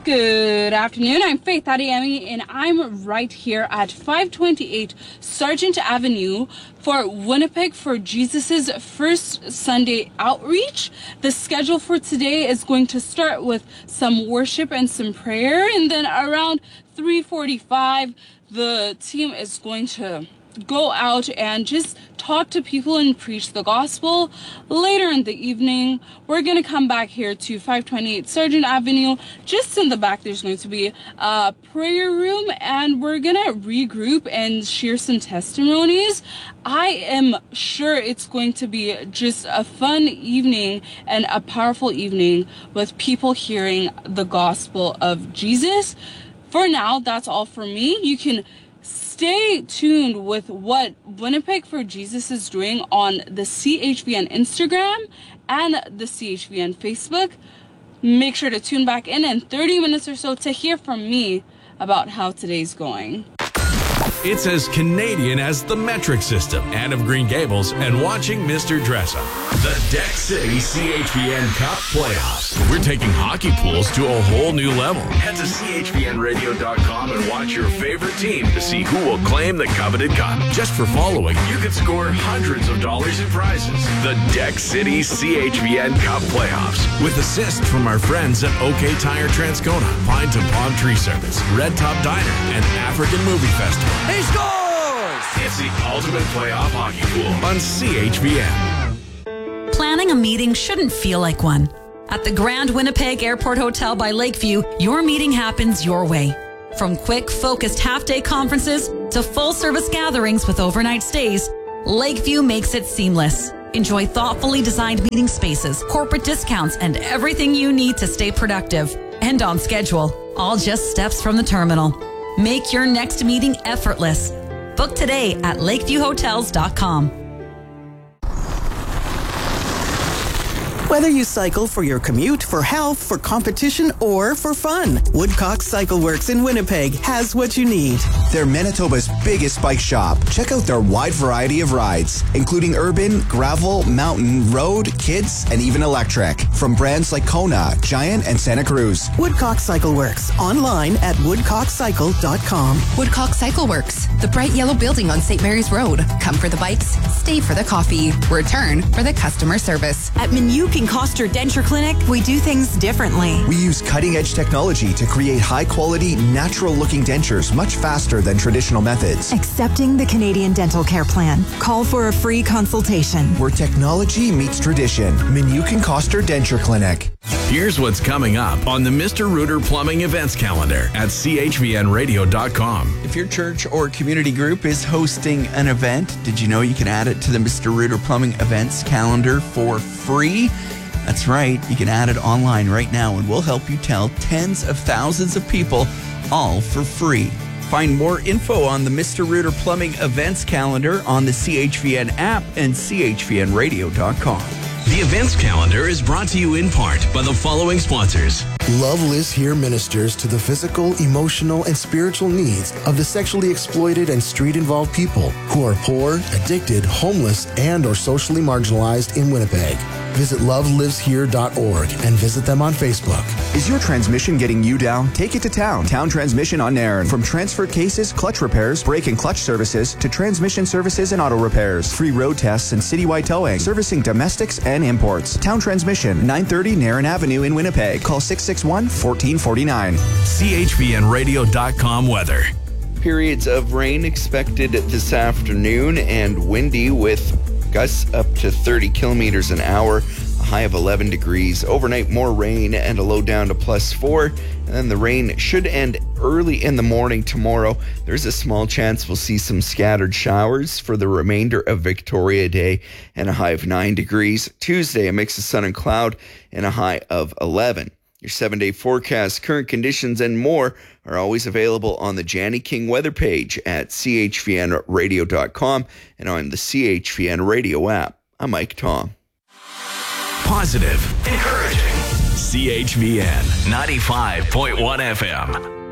Good afternoon. I'm Faith Adeyemi, and I'm right here at 528 Sargent Avenue for Winnipeg for Jesus' First Sunday Outreach. The schedule for today is going to start with some worship and some prayer, and then around 3:45, the team is going to go out and just talk to people and preach the gospel. Later in the evening, we're going to come back here to 528 Sargent Avenue. Just in the back, there's going to be a prayer room, and we're going to regroup and share some testimonies. I am sure it's going to be just a fun evening and a powerful evening with people hearing the gospel of Jesus. For now, that's all for me. You can stay tuned with what Winnipeg for Jesus is doing on the CHVN Instagram and the CHVN Facebook. Make sure to tune back in 30 minutes or so to hear from me about how today's going. It's as Canadian as the metric system, Anne of Green Gables, and watching Mr. Dressa. The Deck City CHVN Cup Playoffs. We're taking hockey pools to a whole new level. Head to chvnradio.com and watch your favorite team to see who will claim the coveted cup. Just for following, you can score hundreds of dollars in prizes. The Deck City CHVN Cup Playoffs. With assists from our friends at OK Tire Transcona, Pine to Palm Tree Service, Red Top Diner, and African Movie Festival. He scores! It's the ultimate playoff hockey pool on CHVN. Planning a meeting shouldn't feel like one. At the Grand Winnipeg Airport Hotel by Lakeview, your meeting happens your way. From quick, focused half-day conferences to full-service gatherings with overnight stays, Lakeview makes it seamless. Enjoy thoughtfully designed meeting spaces, corporate discounts, and everything you need to stay productive and on schedule, all just steps from the terminal. Make your next meeting effortless. Book today at lakeviewhotels.com. Whether you cycle for your commute, for health, for competition, or for fun, Woodcock Cycle Works in Winnipeg has what you need. They're Manitoba's biggest bike shop. Check out their wide variety of rides, including urban, gravel, mountain, road, kids, and even electric. From brands like Kona, Giant, and Santa Cruz. Woodcock Cycle Works, online at woodcockcycle.com. Woodcock Cycle Works, the bright yellow building on St. Mary's Road. Come for the bikes, stay for the coffee, return for the customer service. At Minuk and Koster Denture Clinic, we do things differently. We use cutting-edge technology to create high-quality, natural-looking dentures much faster than traditional methods. Accepting the Canadian Dental Care Plan. Call for a free consultation. Where technology meets tradition. Minuk and Koster Denture Clinic. Here's what's coming up on the Mr. Rooter Plumbing events calendar at chvnradio.com. If your church or community group is hosting an event, did you know you can add it to the Mr. Rooter Plumbing events calendar for free? That's right. You can add it online right now, and we'll help you tell tens of thousands of people, all for free. Find more info on the Mr. Rooter Plumbing events calendar on the CHVN app and chvnradio.com. The events calendar is brought to you in part by the following sponsors. Love Lives Here ministers to the physical, emotional, and spiritual needs of the sexually exploited and street-involved people who are poor, addicted, homeless, and or socially marginalized in Winnipeg. Visit loveliveshere.org and visit them on Facebook. Is your transmission getting you down? Take it to Town. Town Transmission on Nairn. From transfer cases, clutch repairs, brake and clutch services, to transmission services and auto repairs. Free road tests and citywide towing. Servicing domestics and imports. Town Transmission, 930 Nairn Avenue in Winnipeg. Call 661-1449. CHVNradio.com weather. Periods of rain expected this afternoon and windy with gusts up to 30 kilometers an hour, a high of 11 degrees. Overnight, more rain and a low down to +4. And then the rain should end early in the morning tomorrow. There's a small chance we'll see some scattered showers for the remainder of Victoria Day and a high of 9 degrees. Tuesday, a mix of sun and cloud and a high of 11. Your 7-day forecast, current conditions, and more are always available on the Janny King weather page at chvnradio.com and on the CHVN radio app. I'm Mike Tom. Positive, encouraging. CHVN 95.1 FM.